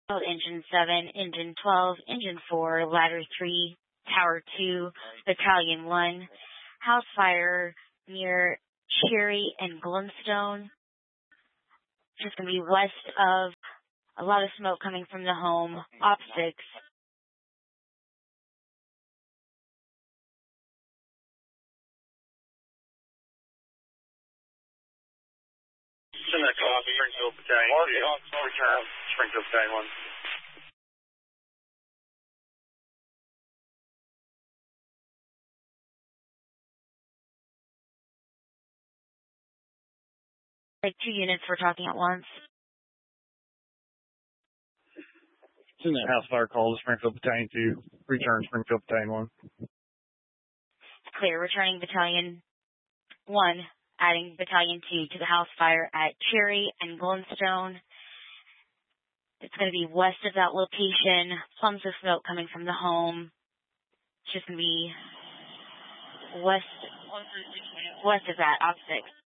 Engine 7, Engine 12, Engine 4, Ladder 3, Tower 2, Battalion 1, house fire near Cherry and Glenstone. Just going to be west of a lot of smoke coming from the home, Op 6. Send that call, Springfield Battalion 2. Return, Springfield Battalion 1. Like 2 units we're talking at once. Send that house fire call to Springfield Battalion 2. Return, Springfield Battalion 1. Clear, returning Battalion 1, adding Battalion 2 to the house fire at Cherry and Glenstone. It's going to be west of that location, plumes of smoke coming from the home. It's just going to be west of that, Op 6.